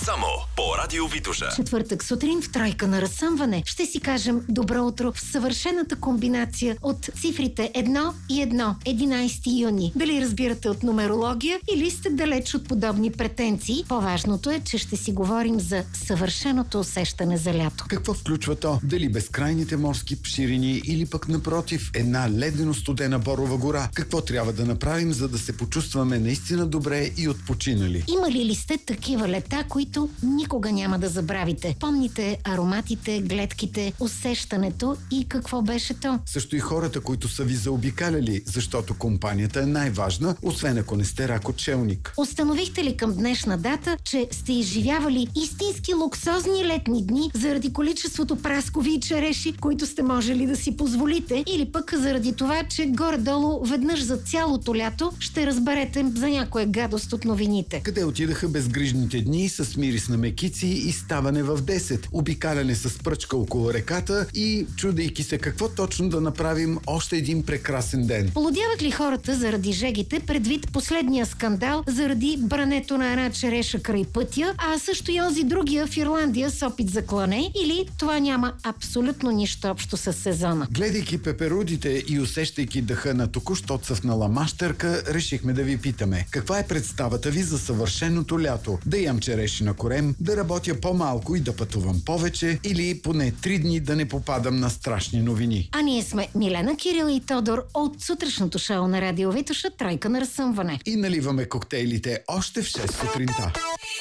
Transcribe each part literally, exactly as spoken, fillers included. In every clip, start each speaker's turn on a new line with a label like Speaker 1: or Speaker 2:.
Speaker 1: Само по Радио Витоша.
Speaker 2: Четвъртък сутрин в Тройка на разсъмване ще си кажем добро утро в съвършената комбинация от цифрите едно и едно, единайсети юни. Дали разбирате от нумерология или сте далеч от подобни претенции, по-важното е, че ще си говорим за съвършеното усещане за лято.
Speaker 3: Какво включва то? Дали безкрайните морски ширини или пък напротив една ледено-студена Борова гора? Какво трябва да направим, за да се почувстваме наистина добре и отпочинали?
Speaker 2: Имали ли сте такива лета, които никога няма да забравите? Помните ароматите, гледките, усещането и какво беше то?
Speaker 3: Също и хората, които са ви заобикаляли, защото компанията е най-важна, освен ако не сте ракочелник.
Speaker 2: Установихте ли към днешна дата, че сте изживявали истински луксозни летни дни заради количеството праскови и череши, които сте можели да си позволите, или пък заради това, че горе-долу веднъж за цялото лято ще разберете за някоя гадост от новините?
Speaker 3: Къде отидаха безгрижните дни с мирис на мекици и ставане в десет, обикаляне с пръчка около реката и чудейки се какво точно да направим още един прекрасен ден?
Speaker 2: Полудяват ли хората заради жегите предвид последния скандал заради брането на една череша край пътя, а също и онзи другия в Ирландия с опит за клане, или това няма абсолютно нищо общо с сезона?
Speaker 3: Гледайки пеперудите и усещайки дъха на току-що цъфнала мащърка, решихме да ви питаме: каква е представата ви за съвършеното лято? Да ям череши на корем, да работя по-малко и да пътувам повече, или поне три дни да не попадам на страшни новини?
Speaker 2: А ние сме Милена, Кирил и Тодор от сутрешното шоу на Радио Витоша Тройка на разсъмване.
Speaker 3: И наливаме коктейлите още в шест сутринта.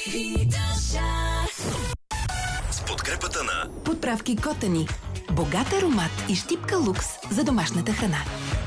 Speaker 1: С подкрепата на
Speaker 4: Подправки Котани. Богат аромат и щипка лукс за домашната храна.